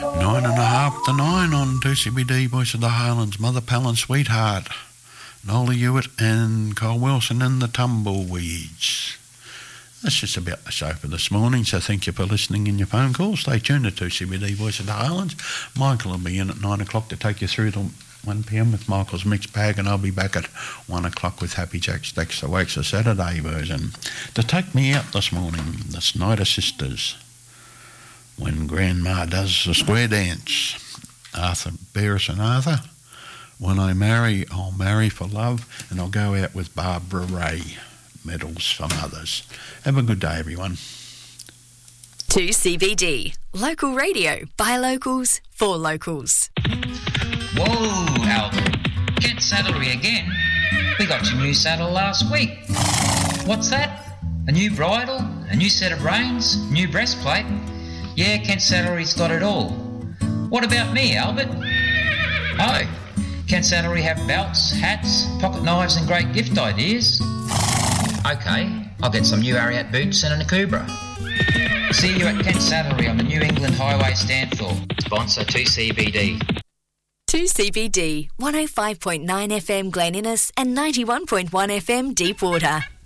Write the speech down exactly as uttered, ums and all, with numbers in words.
Nine and a half to nine on two C B D, Voice of the Highlands, Mother Palin, Sweetheart, Nola Hewitt and Cole Wilson and the Tumbleweeds. That's just about the show for this morning, so thank you for listening in your phone call. Stay tuned to two C B D, Voice of the Highlands. Michael will be in at nine o'clock to take you through to one p.m. with Michael's Mixed Bag, and I'll be back at one o'clock with Happy Jack's Dexter Wakes, the Saturday version. To take me out this morning, the Snyder Sisters, When Grandma Does the Square Dance, Arthur Beres and Arthur, When I Marry, I'll Marry for Love, and I'll go out with Barbara Ray, Medals for Mothers. Have a good day, everyone. two C B D, local radio, by locals, for locals. Whoa, Albert. Kent Saddlery again? We got your new saddle last week. What's that? A new bridle? A new set of reins? New breastplate? Yeah, Kent Saddlery's got it all. What about me, Albert? Oh, Kent Saddlery have belts, hats, pocket knives and great gift ideas. Okay, I'll get some new Ariat boots and an Akubra. See you at Kent Saddlery on the New England Highway, Stanthorpe. Sponsor two C B D. two C B D, one oh five point nine F M Glen Innes and ninety-one point one F M Deepwater.